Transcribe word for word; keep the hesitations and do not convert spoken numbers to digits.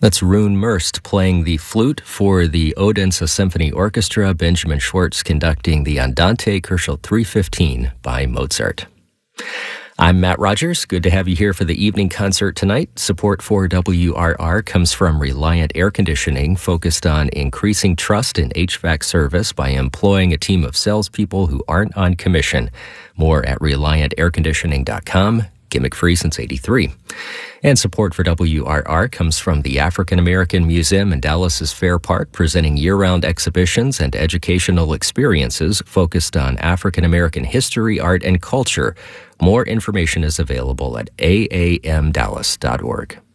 That's Rune Merst playing the flute for the Odense Symphony Orchestra, Benjamin Schwartz conducting the Andante Koschel three fifteen by Mozart. I'm Matt Rogers. Good to have you here for the evening concert tonight. Support for W R R comes from Reliant Air Conditioning, focused on increasing trust in H V A C service by employing a team of salespeople who aren't on commission. More at reliant air conditioning dot com. Gimmick free since eighty-three. And support for W R R comes from the African American Museum in Dallas's Fair Park, presenting year-round exhibitions and educational experiences focused on African American history, art, and culture. More information is available at a a m dallas dot org.